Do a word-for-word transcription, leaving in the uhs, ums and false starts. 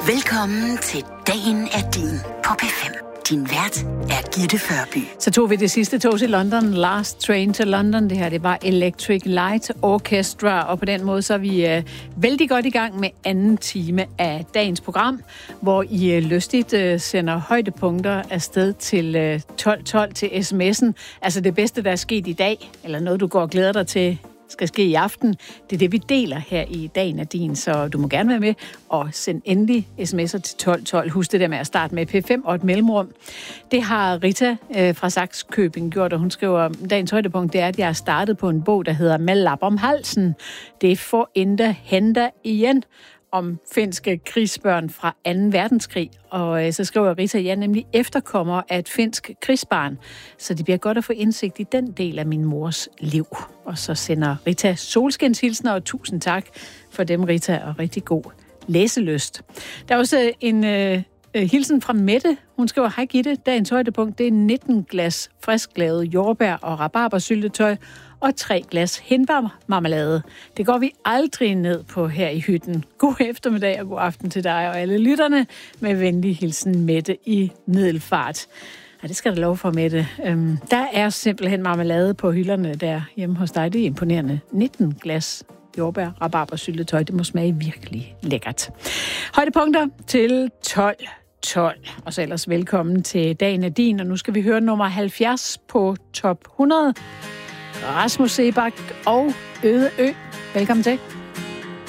Velkommen til Dagen er din på P fem. Din vært er Gitte Førby. Så tog vi det sidste tog til London, Last Train to London. Det her, det var Electric Light Orchestra, og på den måde så er vi øh, vældig godt i gang med anden time af dagens program, hvor I øh, lystigt øh, sender højdepunkter afsted til øh, tolv tolv til sms'en. Altså det bedste, der er sket i dag, eller noget, du går og glæder dig til, skal ske i aften. Det er det, vi deler her i Dagen af din, så du må gerne være med og send endelig sms'er til tolv tolv. Husk det der med at starte med P fem og et mellemrum. Det har Rita øh, fra Sakskøbing gjort, og hun skriver, dagens højdepunkt det er, at jeg har startet på en bog, der hedder Med lap om halsen. Det er for endda henter igen om finske krigsbørn fra anden verdenskrig. Og øh, så skriver Rita, jeg er nemlig efterkommer af et finsk krigsbarn, så det bliver godt at få indsigt i den del af min mors liv. Og så sender Rita solskinshilsner, og tusind tak for dem, Rita, og rigtig god læselyst. Der er også en øh, hilsen fra Mette. Hun skriver, hej Gitte, dagens højdepunkt, det er nitten glas frisklavet jordbær og rabarbersyltetøj, og tre glas hindbærmarmelade. Det går vi aldrig ned på her i hytten. God eftermiddag og god aften til dig og alle lytterne. Med venlig hilsen Mette i Middelfart. Ja, det skal du love for, Mette. Øhm, der er simpelthen marmelade på hylderne der hjemme hos dig. Det er imponerende. nitten glas jordbær, rabarbersyltetøj. Det må smage virkelig lækkert. Højdepunkter til tolv tolv. Og så ellers velkommen til Dagen af din. Og nu skal vi høre nummer halvfjerds på top hundrede. Rasmus Sebak og Øde Ø. Velkommen til.